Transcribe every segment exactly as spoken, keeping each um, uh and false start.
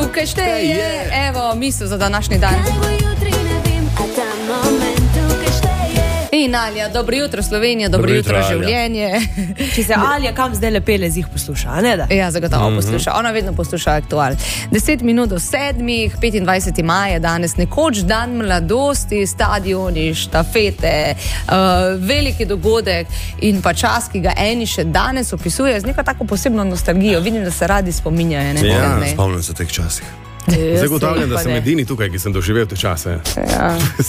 tukaj šteje. Evo, misel za današnji dan. In Alja, dobro jutro Slovenija, dobro, dobro jutro, jutro življenje. Če se Alja kam zdaj lepele zih posluša, a ne da? Ja, zagotovo mm-hmm. posluša. Ona vedno posluša Aktual. Deset minut do sedmih, petindvajseti maj je danes, nekoč dan mladosti, stadioni, štafete, uh, veliki dogodek in pa čas, ki ga eni še danes opisuje z neko tako posebno nostalgijo. Vidim, da se radi spominjajo. Ne? Ja, spomnim se teh časih. Zagotavljam, da sem edini tukaj, ki sem doživel te čase. Ja.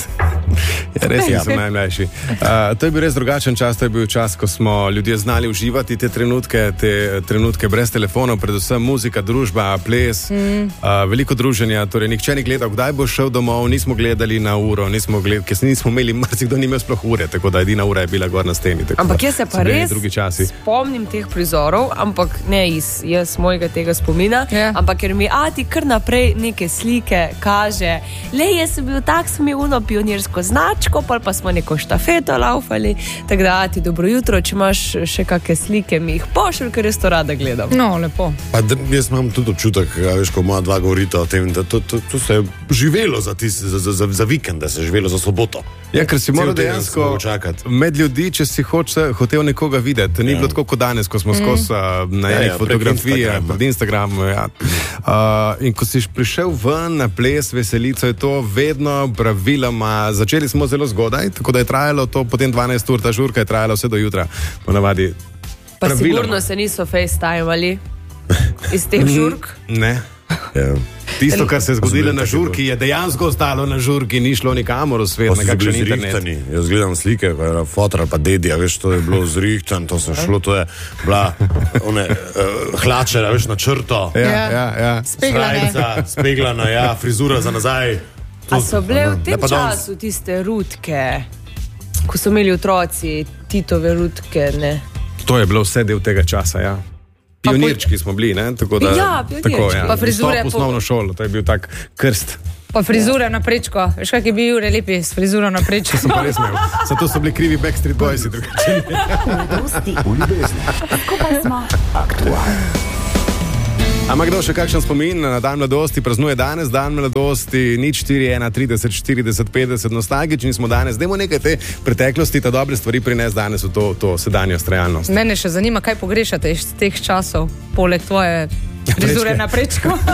Ja, res ja. Sem najmlajši. Uh, to je bil res drugačen čas, to je bil čas, ko smo ljudje znali uživati te trenutke, te trenutke brez telefonov, predvsem muzika, družba, ples, mm. uh, veliko druženja, torej nihče ni gledal, kdaj bo šel domov, nismo gledali na uro, nismo gledali, ker nismo imeli, marsikdo ni imel sploh ure, tako da edina ura je bila gor na steni. Ampak jaz se pa res spomnim teh prizorov, ampak ne iz jaz mojega tega spomina, yeah. ampak ker mi ati kar naprej neke slike kaže, le jaz sem bil tak, sem imel uno pionirsko značko, pa, pa smo neko štafeto laufali, tako da ti dobro jutro, če imaš še kakšne slike, mi jih pošelj, ker jaz to rada gledam. No, lepo. Pa jaz imam tudi občutek, ja, veš, ko moja dva govorita o tem, da to, to, to se je živelo za, tis, za, za, za vikend, da se je živelo za soboto. Ja, ker si moral dejansko med ljudi, če si hoče, hotel nekoga videti. Ni ja. bilo tako kot danes, ko smo mm. skos uh, na enih ja, ja, fotografijah, pred Instagramu. Ja. Uh, in ko si prišel ven na ples, veselico, je to vedno praviloma. Začeli smo zelo zgodaj, tako da je trajalo to potem dvanajst ur, ta žurka je trajala vse do jutra. Ponavadi. Pa praviloma. Sigurno se niso facetimali iz teh žurk? Ne. Ja. Tisto, kar se je zgodilo na žurki, je dejansko ostalo na žurki, ni šlo nikamor v svet, na kakšen internet. Jaz gledam slike, fotor ali pa dedija, veš, to je bilo zrihtan, to se šlo, to je bila one, uh, hlačera, veš, na črto. Ja, ja, ja. Speglana. Speglana, ja, frizura za nazaj. To, a so bile v tem času tiste rutke, ko so imeli otroci Titove rutke, ne? To je bilo vse del tega časa, ja. Pionirčki smo bili, ne? Tako da, ja, pionirčki. Tako, ja. Pa frizure. Vstop v osnovno šolo, to je bil tak krst. Pa frizure na prečko. Veš, kak je bil Jure Lepi s frizuro na prečko? To sem pa res imel. Zato so bili krivi Backstreet Boysi drugače. Skupaj smo Aktual. Ama kdo še kakšen spomin na dan mladosti praznuje danes? Dan mladosti nič štiri ena trideset štirideset petdeset, nostalgični smo danes. Dajmo nekaj te preteklosti, ta dobre stvari prines danes v to, to sedanjost, realnost. Mene še zanima, kaj pogrešate iz teh časov, poleg tvoje frizure na prečko.